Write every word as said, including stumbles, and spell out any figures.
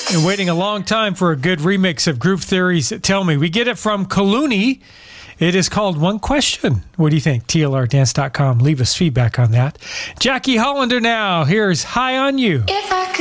And waiting a long time for a good remix of Groove Theory's Tell Me. We get it from Kaluni. It is called One Question. What do you think? T L R dance dot com. Leave us feedback on that. Jackie Hollander now. Here's High on You. If I